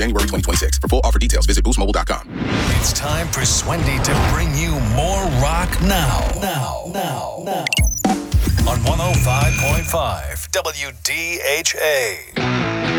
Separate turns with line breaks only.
January 2026. For full offer details, visit boostmobile.com.
It's time for Swendy to bring you more rock now. On 105.5 WDHA.